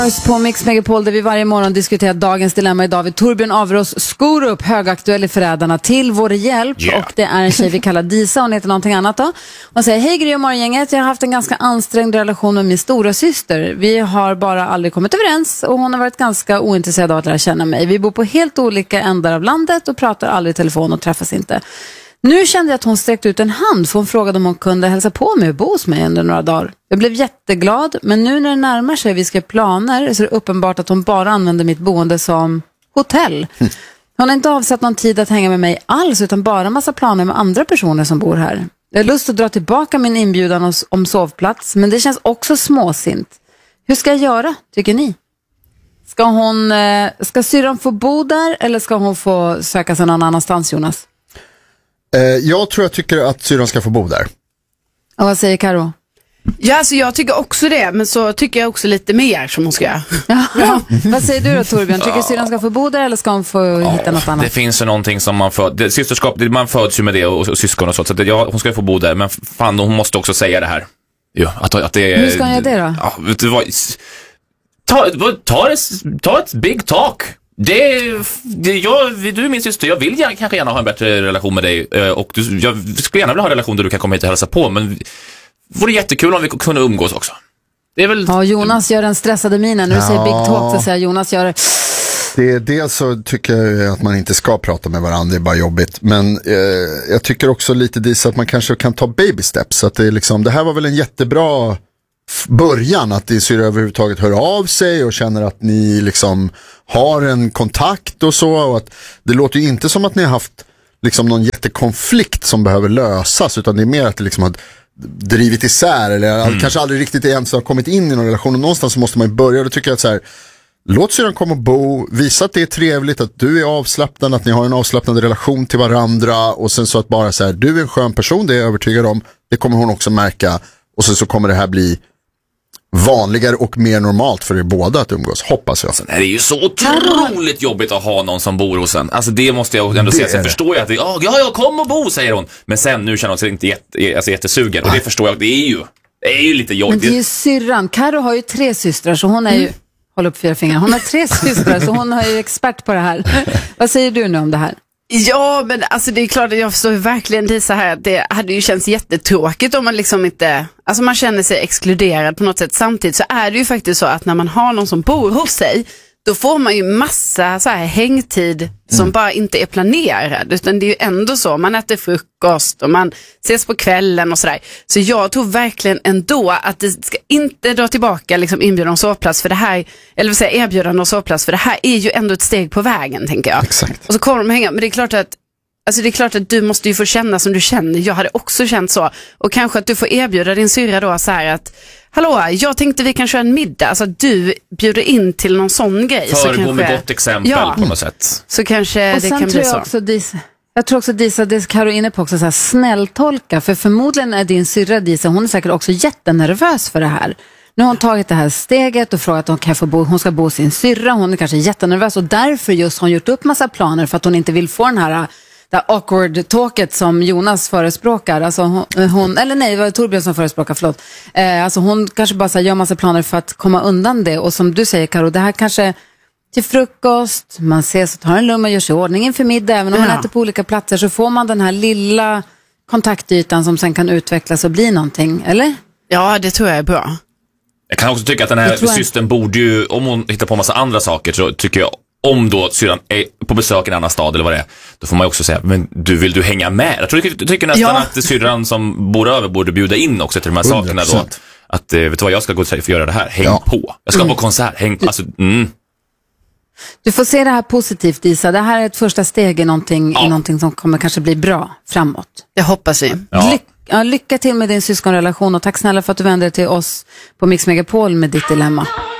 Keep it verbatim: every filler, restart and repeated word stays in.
På Mix Megapol där vi varje morgon diskuterar dagens dilemma. Idag vid Torbjörn Averås Skorup, högaktuell i Förrädarna, till vår hjälp. Yeah. Och det är en tjej vi kallar Disa, hon heter någonting annat då. Hon säger: hej Gry och morgongänget, jag har haft en ganska ansträngd relation med min stora syster. Vi har bara aldrig kommit överens och hon har varit ganska ointresserad av att lära känna mig. Vi bor på helt olika ändar av landet och pratar aldrig i telefon och träffas inte. Nu kände jag att hon sträckte ut en hand för hon frågade om hon kunde hälsa på mig och bo hos mig under några dagar. Jag blev jätteglad, men nu när det närmar sig vi ska planer så är det uppenbart att hon bara använder mitt boende som hotell. Hon har inte avsatt någon tid att hänga med mig alls utan bara en massa planer med andra personer som bor här. Jag har lust att dra tillbaka min inbjudan om sovplats, men det känns också småsint. Hur ska jag göra, tycker ni? Ska hon, ska syrran få bo där eller ska hon få söka sig någon annanstans, Jonas? Jag tror jag tycker att syrran ska få bo där. Och vad säger Karo? Ja, alltså jag tycker också det, men så tycker jag också lite mer som hon ska göra. Ja. Vad säger du då, Torbjörn? Tycker ja. syrran ska få bo där eller ska hon få ja, hitta något annat? Det finns ju någonting som man föds, det, systerskap, det, man föds ju med det och, och syskon och så, så det, ja, hon ska få bo där, men fan, hon måste också säga det här. Jo, att, att det är, hur ska hon göra det då? Ja, vet du vad, ta, ta, ta ett big talk. Det, det jag, du är min syster, jag vill gärna, kanske gärna ha en bättre relation med dig och du, jag skulle gärna vilja ha en relation där du kan komma hit och hälsa på, men det vore jättekul om vi kunde umgås också. Det är väl... Ja, Jonas gör en stressade minen. När du ja. säger big talk så säger Jonas gör det. Det är dels så tycker jag att man inte ska prata med varandra, det är bara jobbigt. Men eh, jag tycker också lite Disa att man kanske kan ta baby steps. Så att det, är liksom, det här var väl en jättebra början, att det syr överhuvudtaget hör av sig och känner att ni liksom har en kontakt och så, och att det låter ju inte som att ni har haft liksom någon jättekonflikt som behöver lösas, utan det är mer att det liksom har drivit isär eller mm. kanske aldrig riktigt ens har kommit in i någon relation, och någonstans så måste man ju börja. Då tycker jag att så här, låt syrran komma och bo, visa att det är trevligt, att du är avslappnad, att ni har en avslappnad relation till varandra, och sen så att bara så här, du är en skön person, det är jag övertygad om, det kommer hon också märka, och sen så kommer det här bli vanligare och mer normalt för er båda att umgås, hoppas jag. Sen är det ju så otroligt jobbigt att ha någon som bor hos en. Alltså det måste jag ändå säga. Sen förstår jag att det, oh, ja, jag kom och bo, säger hon. Men sen nu känner hon sig inte jätte, alltså jättesugen. Och det förstår jag, det är ju, det är ju lite jobbigt. Men det är ju syrran. Karo har ju tre systrar, så hon är ju, mm. håll upp fyra fingrar. Hon har tre systrar, så hon har ju expert på det här. Vad säger du nu om det här? Ja, men alltså det är klart att jag förstår verkligen det så här, att det hade ju känts jättetråkigt om man liksom inte, alltså man känner sig exkluderad på något sätt. Samtidigt så är det ju faktiskt så att när man har någon som bor hos sig, då får man ju massa så här hängtid som mm. bara inte är planerad, utan det är ju ändå så, man äter frukost och man ses på kvällen och sådär. Så jag tror verkligen ändå att det ska inte dra tillbaka liksom inbjudan och sovplats för det här, eller vill säga erbjudande och sovplats, för det här är ju ändå ett steg på vägen, tänker jag. Exakt. Och så kommer de hänga, men det är klart att Alltså det är klart att du måste ju få känna som du känner. Jag hade också känt så. Och kanske att du får erbjuda din syrra då så här att, hallå, jag tänkte vi kan köra en middag. Alltså du bjuder in till någon sån grej. Föregå med gott exempel ja, på något sätt. Så kanske och det kan bli så. Också Disa, jag tror också Disa, det Karo är inne på också, så här, snälltolka. För förmodligen är din syrra Disa, hon är säkert också jättenervös för det här. Nu har hon tagit det här steget och frågat om hon kan få bo, hon ska bo sin syrra. Hon är kanske jättenervös och därför just har hon gjort upp massa planer för att hon inte vill få den här det awkward talket som Jonas förespråkar. Alltså hon, hon eller nej, det var Torbjörn som förespråkar, förlåt. Eh, alltså hon kanske bara så här, gör massa planer för att komma undan det. Och som du säger, Karo, det här kanske till frukost, man ses och tar en lugn och gör sig i ordning inför middag. Även om ja. man äter på olika platser så får man den här lilla kontaktytan som sen kan utvecklas och bli någonting, eller? Ja, det tror jag är bra. Jag kan också tycka att den här systern borde ju, om hon hittar på massa andra saker, så tycker jag, om då syrran är på besök i en annan stad eller vad det är, då får man ju också säga, men du, vill du hänga med? Jag tror, jag tycker nästan ja. att syrran som bor över borde bjuda in också till de här sakerna då. Att, vet du vad, jag ska gå till för att göra det här, häng ja. på. Jag ska mm. på konsert, häng, alltså, mm. Du får se det här positivt, Isa. Det här är ett första steg i någonting, ja. i någonting som kommer kanske bli bra framåt. Jag hoppas vi. Ja. Ly- ja, lycka till med din syskonrelation och tack snälla för att du vände dig till oss på Mix Megapol med ditt dilemma.